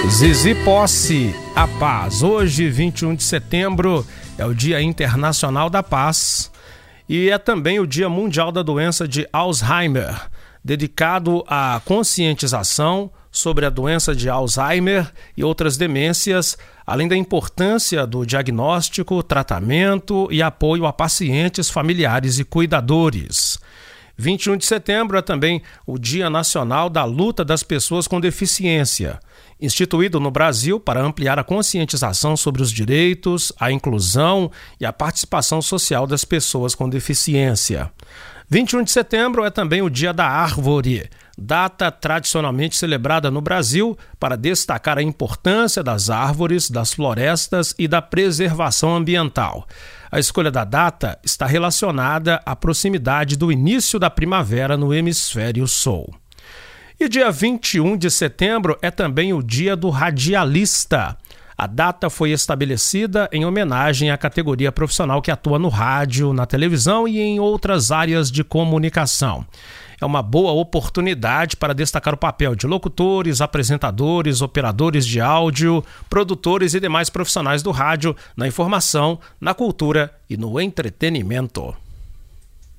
Zizi Posse, a paz. Hoje, 21 de setembro, é o Dia Internacional da Paz e é também o Dia Mundial da Doença de Alzheimer, dedicado à conscientização sobre a doença de Alzheimer e outras demências, além da importância do diagnóstico, tratamento e apoio a pacientes, familiares e cuidadores. 21 de setembro é também o Dia Nacional da Luta das Pessoas com Deficiência, instituído no Brasil para ampliar a conscientização sobre os direitos, a inclusão e a participação social das pessoas com deficiência. 21 de setembro é também o Dia da Árvore, data tradicionalmente celebrada no Brasil para destacar a importância das árvores, das florestas e da preservação ambiental. A escolha da data está relacionada à proximidade do início da primavera no hemisfério sul. E dia 21 de setembro é também o Dia do Radialista. A data foi estabelecida em homenagem à categoria profissional que atua no rádio, na televisão e em outras áreas de comunicação. É uma boa oportunidade para destacar o papel de locutores, apresentadores, operadores de áudio, produtores e demais profissionais do rádio na informação, na cultura e no entretenimento.